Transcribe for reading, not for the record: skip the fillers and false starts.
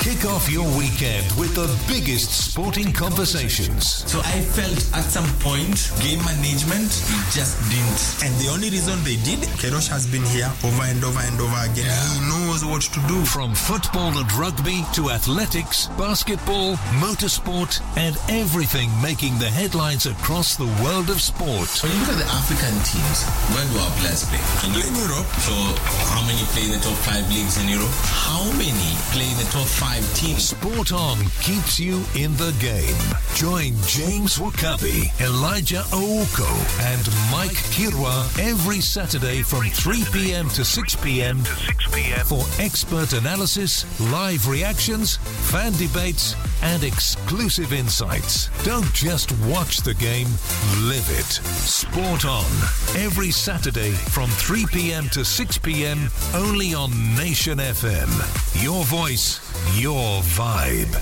Kick off your weekend with the biggest sporting conversations. So I felt at some point, game management, it just didn't. And the only reason they did, Kerosh has been here over and over and over again. Yeah. He knows what to do. From football and rugby to athletics, basketball, motorsport, and everything making the headlines across the world of sport. When you look at the African teams, where do our players play? In Europe. So how many play in the top 5 leagues in Europe? How many play in the top 5 teams? Sport On keeps you in the game. Join James Wakabi, Elijah Ouko, and Mike Kirwa every Saturday from 3 p.m. to 6 p.m. for expert analysis, live reactions, fan debates, and exclusive insights. Don't just watch the game, live it. Sport On, every Saturday from 3 p.m. to 6 p.m. only on Nation FM. Your voice, your vibe.